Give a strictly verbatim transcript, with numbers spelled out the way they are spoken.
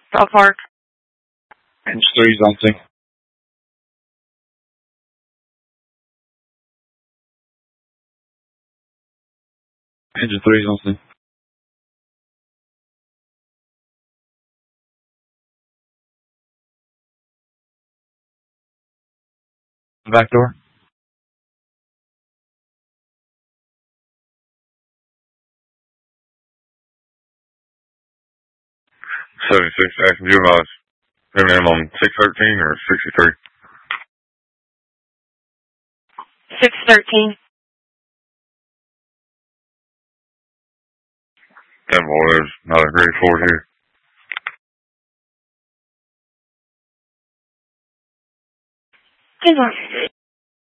South Park. Engine three's on scene. Engine three's on scene. Back door. seventy-six, asking you about M M on six thirteen or sixty-three? six thirteen. That boy, there's not a grade four here. Good one.